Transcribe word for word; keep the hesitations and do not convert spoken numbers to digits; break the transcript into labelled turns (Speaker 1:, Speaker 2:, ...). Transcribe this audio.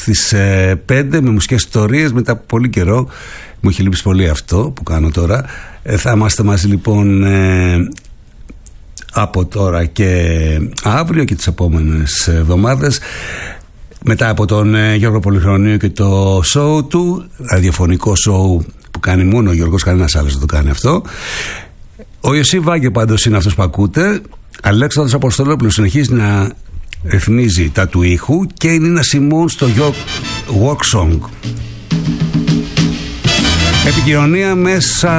Speaker 1: στις πέντε με μουσικές ιστορίες μετά από πολύ καιρό. Μου έχει λείψει πολύ αυτό που κάνω τώρα. ε, Θα είμαστε μαζί λοιπόν ε, από τώρα και αύριο και τις επόμενες εβδομάδες, μετά από τον ε, Γιώργο Πολυχρονίου και το show του, ραδιοφωνικό show που κάνει μόνο ο Γιώργος, κανένας άλλος δεν το κάνει αυτό. Ο Ιωσή Βάγκε πάντως είναι αυτός που ακούτε. Αλέξανδρος Αποστολόπουλος συνεχίζει να ρυθμίζει τα του ήχου και είναι ένα Σιμών στο Walk Song. Επικοινωνία μέσα